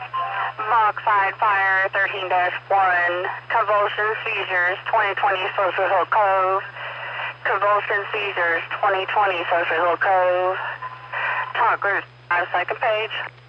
Boxside Fire 13-1, convulsion seizures 2020 Social Hill Cove. Convulsion seizures 2020 Social Hill Cove. Talk group 5 second page.